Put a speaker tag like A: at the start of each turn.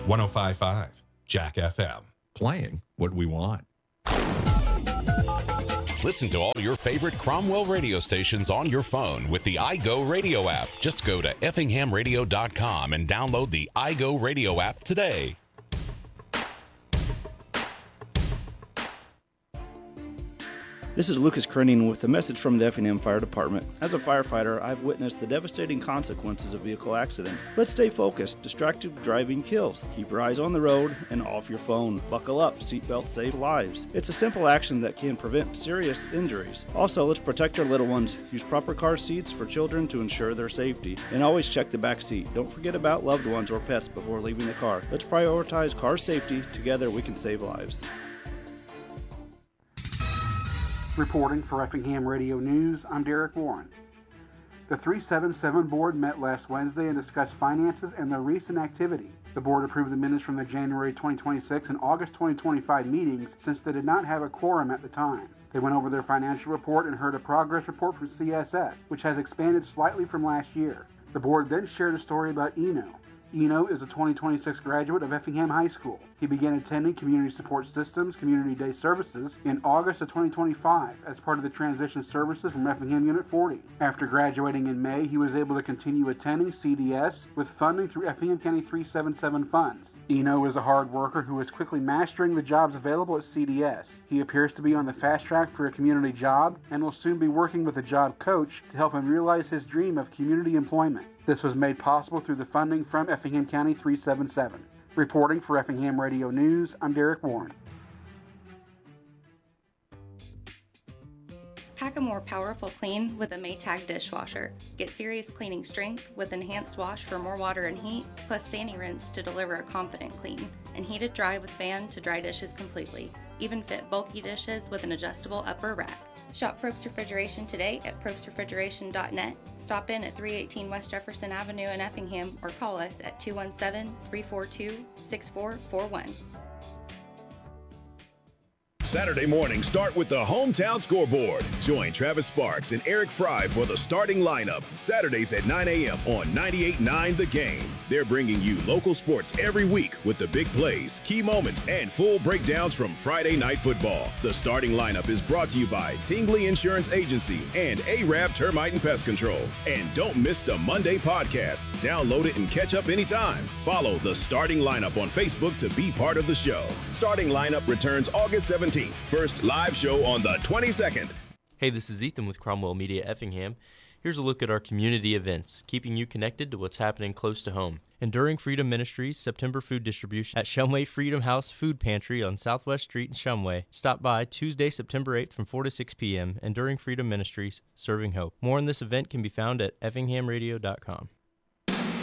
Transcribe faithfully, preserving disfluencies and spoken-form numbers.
A: one oh five point five Jack F M.
B: Playing what we want.
C: Listen to all your favorite Cromwell radio stations on your phone with the iGo Radio app. Just go to effingham radio dot com and download the iGo Radio app today.
D: This is Lucas Krenning with a message from the Effingham Fire Department. As a firefighter, I've witnessed the devastating consequences of vehicle accidents. Let's stay focused. Distracted driving kills. Keep your eyes on the road and off your phone. Buckle up. Seatbelts save lives. It's a simple action that can prevent serious injuries. Also, let's protect our little ones. Use proper car seats for children to ensure their safety. And always check the back seat. Don't forget about loved ones or pets before leaving the car. Let's prioritize car safety. Together we can save lives.
E: Reporting for Effingham Radio News, I'm Derek Warren. The three seventy-seven board met last Wednesday and discussed finances and their recent activity. The board approved the minutes from the January twenty twenty-six and August twenty twenty-five meetings since they did not have a quorum at the time. They went over their financial report and heard a progress report from C S S, which has expanded slightly from last year. The board then shared a story about Eno. Eno is a twenty twenty-six graduate of Effingham High School. He began attending Community Support Systems Community Day Services in August of twenty twenty-five as part of the transition services from Effingham Unit forty. After graduating in May, he was able to continue attending C D S with funding through Effingham County three seventy-seven funds. Eno is a hard worker who is quickly mastering the jobs available at C D S. He appears to be on the fast track for a community job and will soon be working with a job coach to help him realize his dream of community employment. This was made possible through the funding from Effingham County three seventy-seven. Reporting for Effingham Radio News, I'm Derek Warren.
F: Pack a more powerful clean with a Maytag dishwasher. Get serious cleaning strength with enhanced wash for more water and heat, plus Sani-Rinse to deliver a confident clean, and heated dry with fan to dry dishes completely. Even fit bulky dishes with an adjustable upper rack. Shop Probst Refrigeration today at probst refrigeration dot net. Stop in at three eighteen West Jefferson Avenue in Effingham or call us at two one seven, three four two, six four four one.
G: Saturday morning start with the Hometown Scoreboard. Join Travis Sparks and Eric Fry for the starting lineup. Saturdays at nine a.m. on ninety-eight point nine The Game. They're bringing you local sports every week with the big plays, key moments, and full breakdowns from Friday Night Football. The starting lineup is brought to you by Tingley Insurance Agency and Arab Termite and Pest Control. And don't miss the Monday podcast. Download it and catch up anytime. Follow the starting lineup on Facebook to be part of the show. Starting lineup returns August seventeenth. First live show on the twenty-second.
H: Hey, this is Ethan with Cromwell Media Effingham. Here's a look at our community events, keeping you connected to what's happening close to home. Enduring Freedom Ministries September food distribution at Shumway Freedom House Food Pantry on Southwest Street in Shumway. Stop by Tuesday, September eighth from four to six p.m. Enduring Freedom Ministries, serving hope. More on this event can be found at effingham radio dot com.